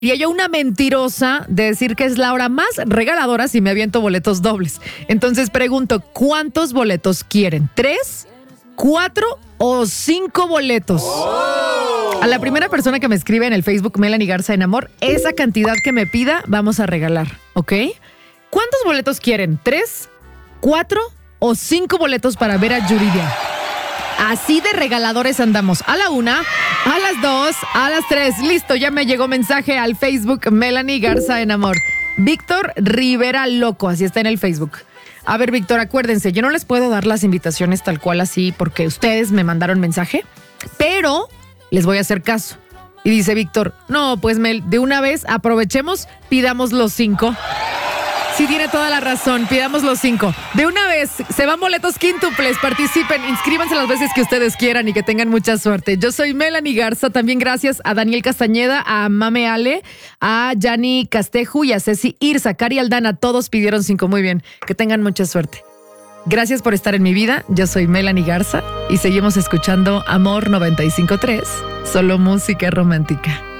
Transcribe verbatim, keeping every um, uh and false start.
Y ella una mentirosa de decir que es la hora más regaladora si me aviento boletos dobles. Entonces pregunto, ¿cuántos boletos quieren? ¿Tres, cuatro o cinco boletos? A la primera persona que me escribe en el Facebook Melanie Garza en Amor, esa cantidad que me pida vamos a regalar, ¿ok? ¿Cuántos boletos quieren? ¿Tres, cuatro o cinco boletos para ver a Yuridia? Así de regaladores andamos. A la una, a las dos, a las tres. Listo, ya me llegó mensaje al Facebook Melanie Garza en Amor. Víctor Rivera Loco, así está en el Facebook. A ver, Víctor, acuérdense, yo no les puedo dar las invitaciones tal cual así porque ustedes me mandaron mensaje, pero les voy a hacer caso. Y dice Víctor, no, pues Mel, de una vez aprovechemos, pidamos los cinco. Sí, tiene toda la razón, pidamos los cinco. De una vez, se van boletos quíntuples, participen, inscríbanse las veces que ustedes quieran y que tengan mucha suerte. Yo soy Melanie Garza, también gracias a Daniel Castañeda, a Mame Ale, a Yanni Casteju y a Ceci Irza, Cari Aldana, todos pidieron cinco, muy bien, que tengan mucha suerte. Gracias por estar en mi vida, yo soy Melanie Garza y seguimos escuchando Amor noventa y cinco punto tres, solo música romántica.